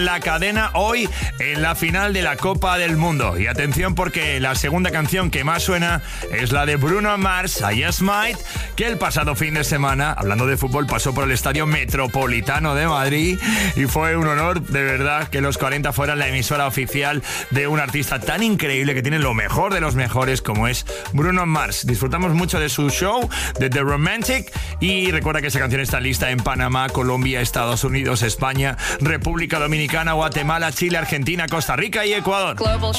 La cadena hoy en la final de la Copa del Mundo. Y atención porque la segunda canción que más suena es la de Bruno Mars, I Just Might, que el pasado fin de semana, hablando de fútbol, pasó por el Estadio Metropolitano de Madrid y fue un honor, de verdad, que los 40 fueran la emisora oficial de un artista tan increíble que tiene lo mejor de los mejores como es Bruno Mars. Disfrutamos mucho de su show, de The Romantic, y recuerda que esa canción está lista en Panamá, Colombia, Estados Unidos, España, República Dominicana, Guatemala, Chile, Argentina, Costa Rica y Ecuador. Global